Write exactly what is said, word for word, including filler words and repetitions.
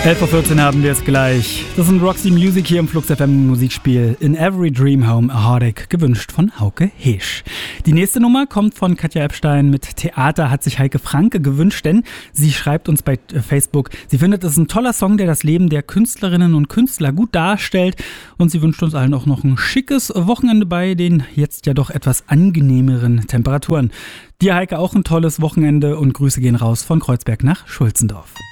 elf Uhr vierzehn haben wir es gleich. Das ist ein Roxy Music hier im Flux F M Musikspiel. In Every Dream Home a Heartache, gewünscht von Hauke Heesch. Die nächste Nummer kommt von Katja Epstein mit Theater hat sich Heike Franke gewünscht, denn sie schreibt uns bei Facebook, sie findet es ein toller Song, der das Leben der Künstlerinnen und Künstler gut darstellt, und sie wünscht uns allen auch noch ein schickes Wochenende bei den jetzt ja doch etwas angenehmeren Temperaturen. Dir, Heike, auch ein tolles Wochenende und Grüße gehen raus von Kreuzberg nach Schulzendorf.